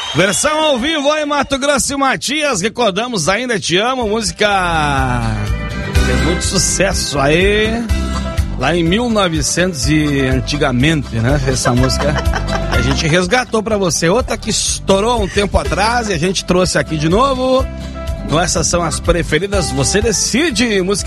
Versão ao vivo aí, Mato Grosso e Matias. Recordamos Ainda Te Amo, música fez muito sucesso aí. Lá em 1900 e antigamente, né? Essa música a gente resgatou pra você. Outra que estourou um tempo atrás e a gente trouxe aqui de novo. Essas são as preferidas. Você decide, música